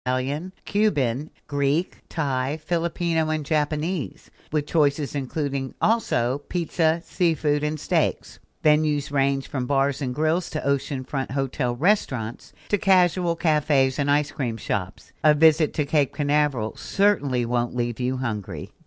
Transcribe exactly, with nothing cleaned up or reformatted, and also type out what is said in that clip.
Italian, Cuban, Greek, Thai, Filipino, and Japanese, with choices including also pizza, seafood, and steaks. Venues range from bars and grills to oceanfront hotel restaurants to casual cafes and ice cream shops. A visit to Cape Canaveral certainly won't leave you hungry.